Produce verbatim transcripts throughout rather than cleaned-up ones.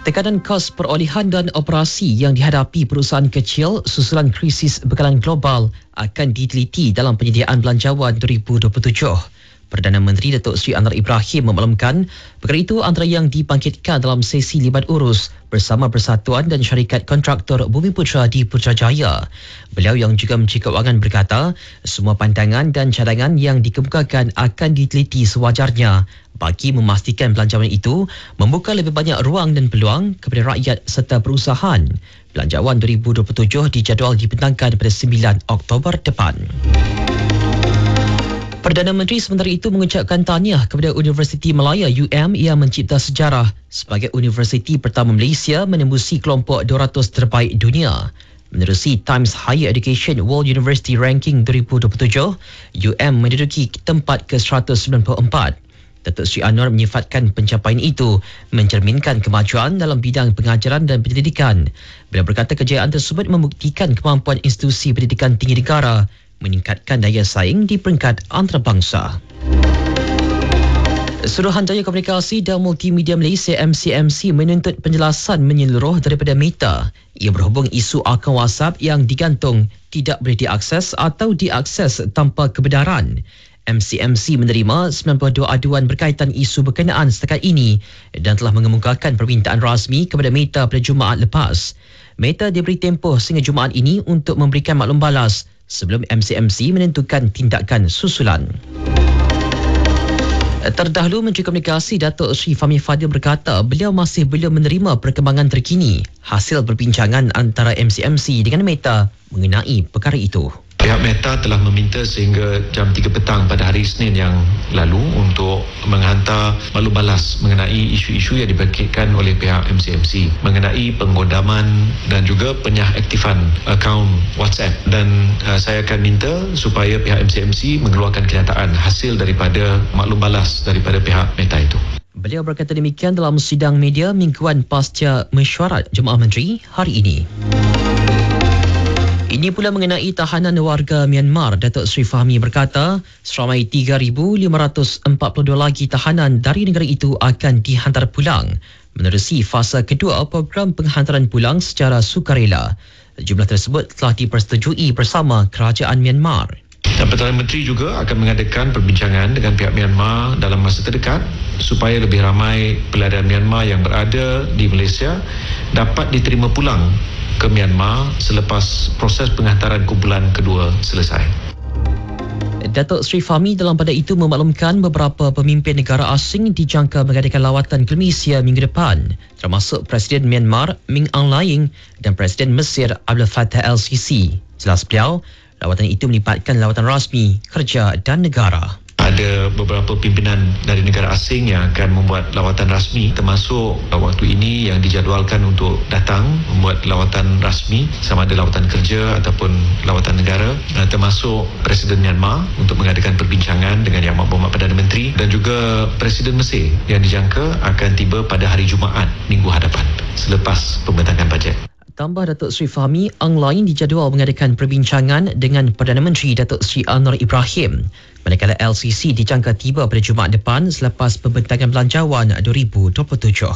Tekanan kos perolehan dan operasi yang dihadapi perusahaan kecil susulan krisis bekalan global akan diteliti dalam penyediaan belanjawan dua ribu dua puluh tujuh. Perdana Menteri Datuk Seri Anwar Ibrahim memaklumkan perkara itu antara yang dibangkitkan dalam sesi libat urus bersama Persatuan dan Syarikat Kontraktor Bumiputra di Putrajaya. Beliau yang juga Menteri Keuangan berkata, semua pandangan dan cadangan yang dikemukakan akan diteliti sewajarnya bagi memastikan belanjawan itu membuka lebih banyak ruang dan peluang kepada rakyat serta perusahaan. Belanjawan dua ribu dua puluh tujuh dijadual dibentangkan pada sembilan Oktober depan. Perdana Menteri sementara itu mengucapkan tahniah kepada Universiti Malaya U M yang mencipta sejarah sebagai universiti pertama Malaysia menembusi kelompok dua ratus terbaik dunia. Menerusi Times Higher Education World University Ranking dua ribu dua puluh tujuh, U M menduduki tempat ke seratus sembilan puluh empat. Datuk Seri Anwar menyifatkan pencapaian itu mencerminkan kemajuan dalam bidang pengajaran dan pendidikan. Beliau berkata kejayaan tersebut membuktikan kemampuan institusi pendidikan tinggi negara meningkatkan daya saing di peringkat antarabangsa. Suruhanjaya Komunikasi dan Multimedia Malaysia M C M C menuntut penjelasan menyeluruh daripada Meta ia berhubung isu akaun WhatsApp yang digantung tidak boleh diakses atau diakses tanpa kebenaran. M C M C menerima sembilan puluh dua aduan berkaitan isu berkenaan setakat ini dan telah mengemukakan permintaan rasmi kepada Meta pada Jumaat lepas. Meta diberi tempoh sehingga Jumaat ini untuk memberikan maklum balas sebelum M C M C menentukan tindakan susulan. Terdahulu, Menteri Komunikasi Datuk Seri Fahmi Fadil berkata beliau masih belum menerima perkembangan terkini hasil perbincangan antara M C M C dengan Meta mengenai perkara itu. Pihak Meta telah meminta sehingga jam tiga petang pada hari Isnin yang lalu untuk menghantar maklum balas mengenai isu-isu yang dibangkitkan oleh pihak M C M C mengenai penggodaman dan juga penyaktifan akaun WhatsApp, dan uh, saya akan minta supaya pihak M C M C mengeluarkan kenyataan hasil daripada maklum balas daripada pihak Meta itu. Beliau berkata demikian dalam sidang media mingguan pasca mesyuarat Jemaah Menteri hari ini. Ini pula mengenai tahanan warga Myanmar. Datuk Seri Fahmi berkata, seramai tiga ribu lima ratus empat puluh dua lagi tahanan dari negara itu akan dihantar pulang menerusi fasa kedua program penghantaran pulang secara sukarela. Jumlah tersebut telah dipersetujui bersama Kerajaan Myanmar. Dan Perdana Menteri juga akan mengadakan perbincangan dengan pihak Myanmar dalam masa terdekat supaya lebih ramai peladan Myanmar yang berada di Malaysia dapat diterima pulang ke Myanmar selepas proses penghantaran kumpulan kedua selesai. Datuk Seri Fahmi dalam pada itu memaklumkan beberapa pemimpin negara asing dijangka mengadakan lawatan ke Malaysia minggu depan, termasuk Presiden Myanmar Min Aung Hlaing dan Presiden Mesir Abdel Fattah el-Sisi. Jelas beliau, lawatan itu melibatkan lawatan rasmi, kerja dan negara. Ada beberapa pimpinan dari negara asing yang akan membuat lawatan rasmi, termasuk waktu ini yang dijadualkan untuk datang membuat lawatan rasmi sama ada lawatan kerja ataupun lawatan negara, termasuk Presiden Myanmar untuk mengadakan perbincangan dengan Yang Berhormat Perdana Menteri dan juga Presiden Mesir yang dijangka akan tiba pada hari Jumaat minggu hadapan selepas pembentakan bajet. Tambah Datuk Seri Fahmi, Aung Hlaing dijadual mengadakan perbincangan dengan Perdana Menteri Datuk Seri Anwar Ibrahim. Manakala L C C dijangka tiba pada Jumaat depan selepas pembentangan belanjawan dua ribu dua puluh tujuh.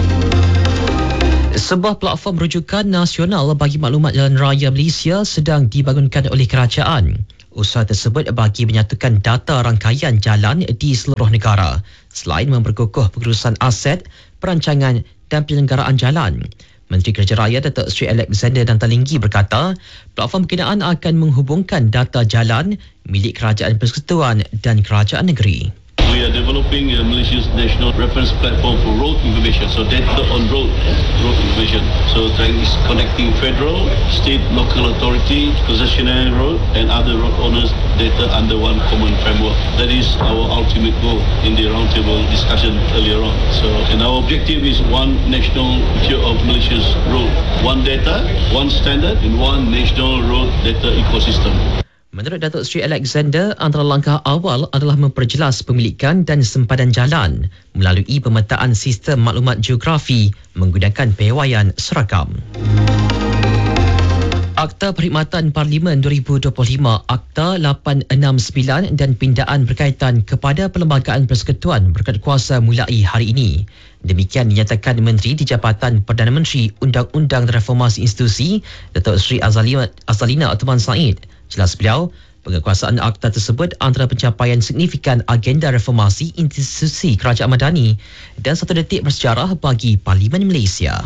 Sebuah platform rujukan nasional bagi maklumat jalan raya Malaysia sedang dibangunkan oleh kerajaan. Usaha tersebut bagi menyatukan data rangkaian jalan di seluruh negara selain memperkukuh pengurusan aset, perancangan dan penyelenggaraan jalan. Menteri Kerja Raya Datuk Seri Alexander Dantalinggi berkata, platform berkenaan akan menghubungkan data jalan milik Kerajaan Persekutuan dan Kerajaan Negeri. We are developing uh, Malaysia's national reference platform for road information, so data on road, road information. So that is connecting federal, state, local authority, concessionary road and other road owners data under one common framework. That is our ultimate goal in the roundtable discussion earlier on. So, and our objective is one national picture of Malaysia's road, one data, one standard, and one national road data ecosystem. Menurut Datuk Seri Alexander, antara langkah awal adalah memperjelas pemilikan dan sempadan jalan melalui pemetaan sistem maklumat geografi menggunakan piawaian seragam. Akta Perkhidmatan Parlimen dua ribu dua puluh lima Akta lapan enam sembilan dan pindaan berkaitan kepada Perlembagaan Persekutuan berkuasa mulai hari ini. Demikian dinyatakan Menteri di Jabatan Perdana Menteri Undang-Undang dan Reformasi Institusi, Datuk Seri Azalina, Azalina Othman Said. Jelas beliau, penguasaan akta tersebut antara pencapaian signifikan agenda reformasi institusi kerajaan madani dan satu detik bersejarah bagi Parlimen Malaysia.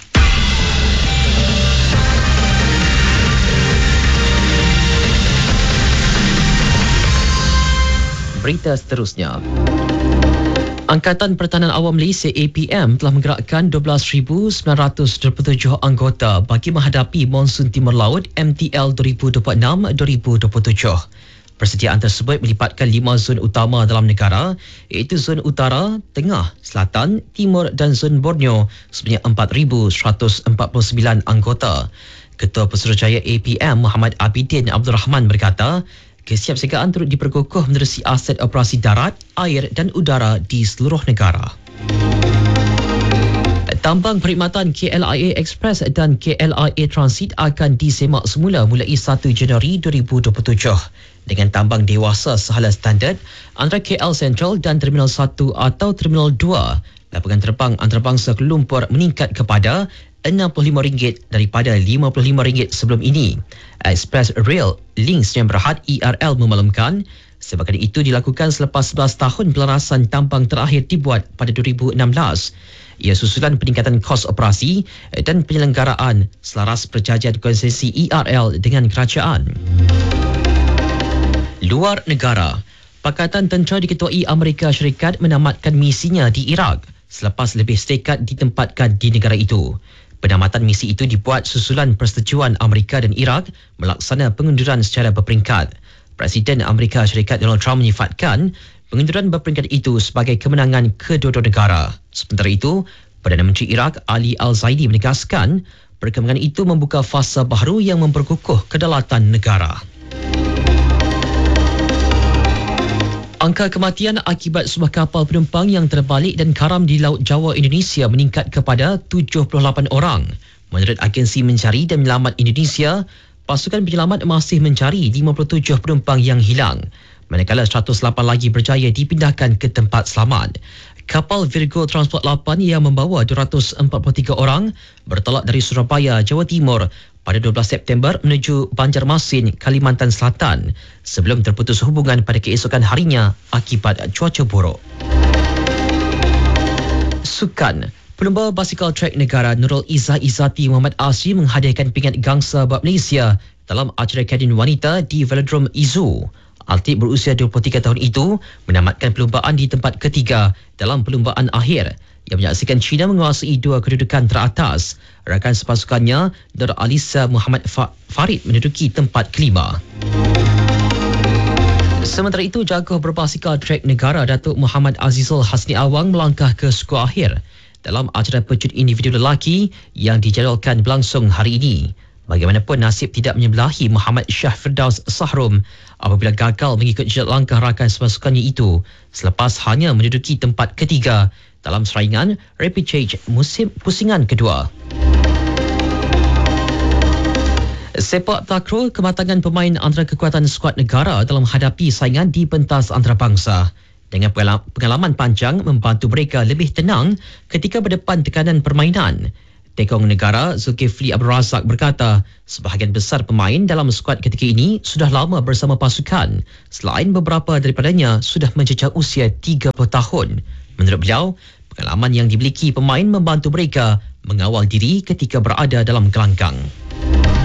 Berita seterusnya. Angkatan Pertahanan Awam Malaysia A P M telah menggerakkan dua belas ribu sembilan ratus dua puluh tujuh anggota bagi menghadapi monsun Timur Laut M T L dua ribu dua puluh enam dua ribu dua puluh tujuh. Persediaan tersebut melibatkan lima zon utama dalam negara, iaitu zon utara, tengah, selatan, timur dan zon Borneo sebanyak empat ribu seratus empat puluh sembilan anggota. Ketua Pesuruhjaya A P M Muhammad Abidin Abdul Rahman berkata, kesiapsiagaan turut diperkukuh menerusi aset operasi darat, air dan udara di seluruh negara. Tambang perkhidmatan K L I A Express dan K L I A Transit akan disemak semula mulai satu Januari dua ribu dua puluh tujuh dengan tambang dewasa sehala standard antara K L Central dan Terminal satu atau Terminal dua. Lapangan terbang antarabangsa Kuala Lumpur meningkat kepada enam puluh lima ringgit daripada lima puluh lima ringgit sebelum ini. Express Rail Links yang Berhad E R L memaklumkan sebabkan itu dilakukan selepas sebelas tahun pelarasan tambang terakhir dibuat pada dua ribu enam belas. Ia susulan peningkatan kos operasi dan penyelenggaraan selaras perjanjian konsesi E R L dengan kerajaan. Luar negara, Pakatan Tentera diketuai Amerika Syarikat menamatkan misinya di Iraq selepas lebih sedekat ditempatkan di negara itu. Penamatan misi itu dibuat susulan persetujuan Amerika dan Iraq melaksana pengunduran secara berperingkat. Presiden Amerika Syarikat Donald Trump menyifatkan pengunduran berperingkat itu sebagai kemenangan kedua-dua negara. Sementara itu, Perdana Menteri Iraq Ali Al-Zaidi menegaskan perkembangan itu membuka fasa baru yang memperkukuh kedaulatan negara. Angka kematian akibat sebuah kapal penumpang yang terbalik dan karam di Laut Jawa Indonesia meningkat kepada tujuh puluh lapan orang. Menurut Agensi Mencari dan Menyelamat Indonesia, pasukan penyelamat masih mencari lima puluh tujuh penumpang yang hilang, manakala seratus lapan lagi berjaya dipindahkan ke tempat selamat. Kapal Virgo Transport lapan yang membawa dua ratus empat puluh tiga orang bertolak dari Surabaya, Jawa Timur pada dua belas September menuju Banjarmasin, Kalimantan Selatan sebelum terputus hubungan pada keesokan harinya akibat cuaca buruk. Sukan. Pelumba basikal trek negara Nurul Izzah Izzati Muhammad Asri menghadiahkan pingat gangsa buat Malaysia dalam acara kadin wanita di Velodrome Izu. Atlet berusia dua puluh tiga tahun itu menamatkan perlumbaan di tempat ketiga dalam perlumbaan akhir yang menyaksikan China menguasai dua kedudukan teratas. Rakan sepasukannya, Nur Alisa Muhammad Farid menduduki tempat kelima. Sementara itu, jago berbasikal trek negara Datuk Muhammad Azizul Hasni Awang melangkah ke skor akhir dalam acara pecut individu lelaki yang dijadualkan berlangsung hari ini. Bagaimanapun, nasib tidak menyebelahi Muhammad Shah Firdaus Sahrum apabila gagal mengikut jejak langkah rakan sepasukannya itu selepas hanya menduduki tempat ketiga dalam saingan Rapid Challenge musim pusingan kedua. Sepak takraw, kematangan pemain antara kekuatan skuad negara dalam hadapi saingan di pentas antarabangsa. Dengan pengalaman panjang membantu mereka lebih tenang ketika berdepan tekanan permainan. Tekong negara Zulkifli Abdul Razak berkata, sebahagian besar pemain dalam skuad ketika ini sudah lama bersama pasukan, selain beberapa daripadanya sudah mencecah usia tiga puluh tahun. Menurut beliau, pengalaman yang dimiliki pemain membantu mereka mengawal diri ketika berada dalam gelanggang.